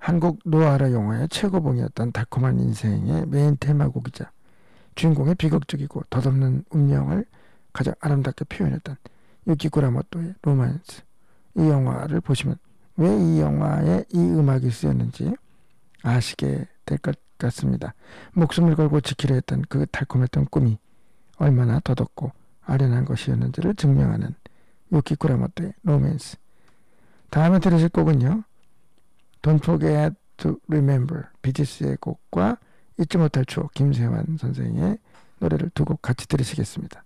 한국 노아라 영화의 최고봉이었던 달콤한 인생의 메인 테마곡이자 주인공의 비극적이고 덧없는 운명을 가장 아름답게 표현했던 유키 구라모토의 로맨스. 이 영화를 보시면 왜 이 영화에 이 음악이 쓰였는지 아시게 될 것 같습니다. 목숨을 걸고 지키려 했던 그 달콤했던 꿈이 얼마나 더덥고 아련한 것이었는지를 증명하는 유키 구라모토의 로맨스. 다음에 들으실 곡은요, Don't Forget to Remember, 비지스의 곡과 잊지 못할 추억, 김세환 선생의 노래를 두 곡 같이 들으시겠습니다.